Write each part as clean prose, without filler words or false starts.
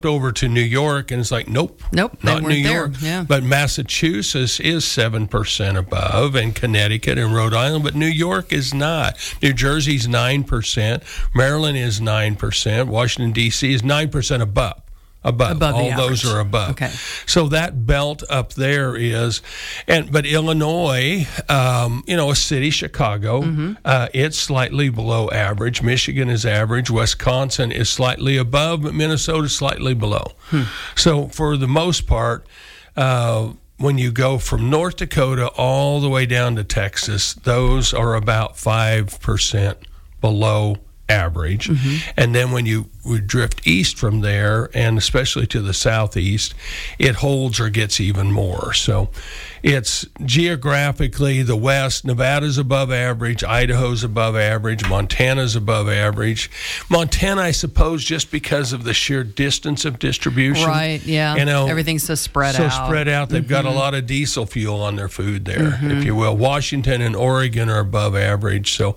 over to New York, and it's like, nope, not New York. Yeah. But Massachusetts is 7% above, and Connecticut and Rhode Island, but New York is not. New Jersey's 9%, Maryland is 9%, Washington, D.C. is 9% above. Above all the those average. are above. Okay. So that belt up there is, but Illinois, a city, Chicago, it's slightly below average. Michigan is average. Wisconsin is slightly above, but Minnesota is slightly below. So for the most part, when you go from North Dakota all the way down to Texas, those are about 5% below average. And then when you would drift east from there, and especially to the southeast, it holds or gets even more. So it's geographically the West. Nevada's above average, Idaho's above average, Montana's above average. Montana, I suppose, just because of the sheer distance of distribution. Right, yeah. Everything's so spread out. They've got a lot of diesel fuel on their food there, if you will. Washington and Oregon are above average. So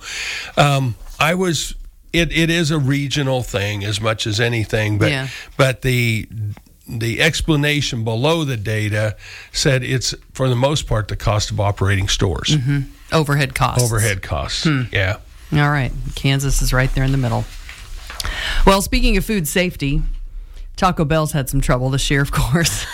It is a regional thing as much as anything, but the explanation below the data said it's, for the most part, the cost of operating stores. Overhead costs. Yeah. All right. Kansas is right there in the middle. Well, speaking of food safety, Taco Bell's had some trouble this year, of course.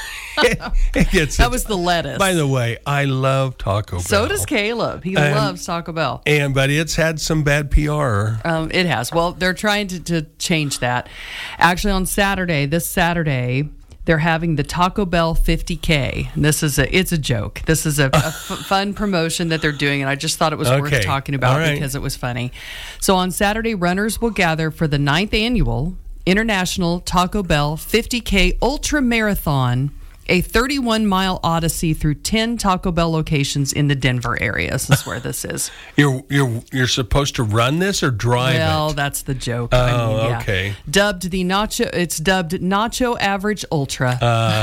That was the lettuce. By the way, I love Taco Bell. So does Caleb. He loves Taco Bell. But it's had some bad PR. It has. Well, they're trying to change that. Actually, on this Saturday, they're having the Taco Bell 50K. And it's a joke. This is a fun promotion that they're doing, and I just thought it was worth talking about because it was funny. So on Saturday, runners will gather for the 9th annual International Taco Bell 50K Ultra Marathon, a 31-mile odyssey through 10 Taco Bell locations in the Denver area. This is where this is. You're supposed to run this or drive it? Well, that's the joke. Okay. It's dubbed Nacho Average Ultra.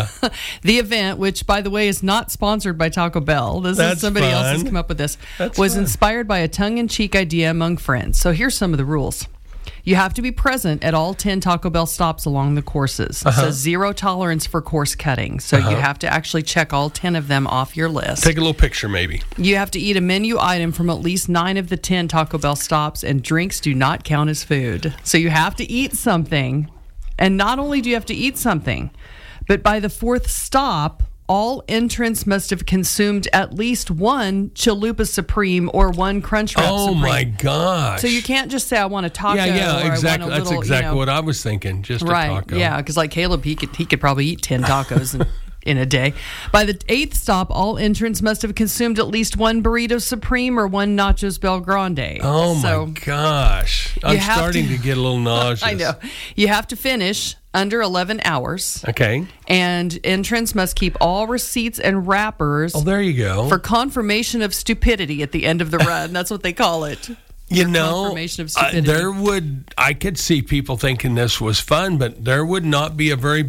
The event, which, by the way, is not sponsored by Taco Bell. Somebody else has come up with this. Was inspired by a tongue-in-cheek idea among friends. So here's some of the rules. You have to be present at all 10 Taco Bell stops along the courses. So zero tolerance for course cutting. So you have to actually check all 10 of them off your list. Take a little picture, maybe. You have to eat a menu item from at least 9 of the 10 Taco Bell stops, and drinks do not count as food. So you have to eat something. And not only do you have to eat something, but by the 4th stop, all entrants must have consumed at least one Chalupa Supreme or one Crunchwrap Supreme. Oh, my gosh. So you can't just say, I want a taco. Yeah, or exactly. I want a little, That's exactly what I was thinking, just a taco. Yeah, because like Caleb, he could probably eat 10 tacos in a day. By the 8th stop, all entrants must have consumed at least one Burrito Supreme or one Nachos Bel Grande. Oh, my gosh. I'm starting to get a little nauseous. I know. You have to finish under 11 hours. Okay. And entrants must keep all receipts and wrappers. Oh, there you go. For confirmation of stupidity at the end of the run. That's what they call it. Confirmation of stupidity. I could see people thinking this was fun, but there would not be a very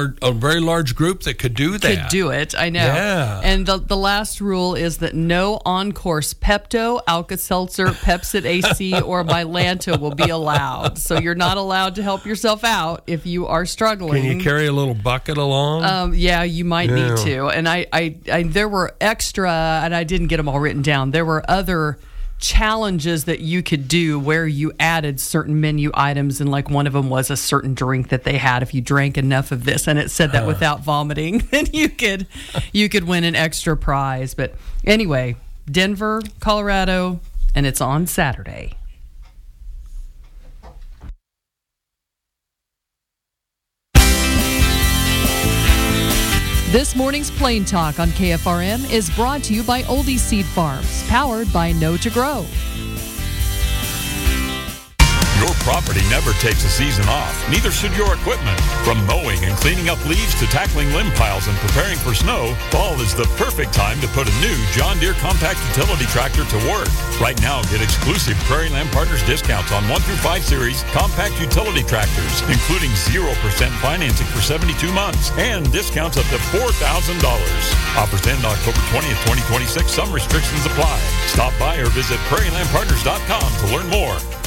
large group that could do that. Could do it, I know. Yeah. And the last rule is that no on-course Pepto, Alka-Seltzer, Pepsid AC, or Mylanta will be allowed. So you're not allowed to help yourself out if you are struggling. Can you carry a little bucket along? Yeah, you might need to. And I there were extra, and I didn't get them all written down. There were other challenges that you could do where you added certain menu items, and like one of them was a certain drink that they had. If you drank enough of this, and it said that without vomiting, then you could win an extra prize. But anyway, Denver, Colorado, and it's on Saturday. This morning's Plain Talk on KFRM is brought to you by Oldie Seed Farms, powered by Know to Grow. Your property never takes a season off. Neither should your equipment. From mowing and cleaning up leaves to tackling limb piles and preparing for snow, fall is the perfect time to put a new John Deere compact utility tractor to work. Right now, get exclusive Prairie Land Partners discounts on 1 through 5 series compact utility tractors, including 0% financing for 72 months and discounts up to $4,000. Offers end October 20th, 2026. Some restrictions apply. Stop by or visit prairielandpartners.com to learn more.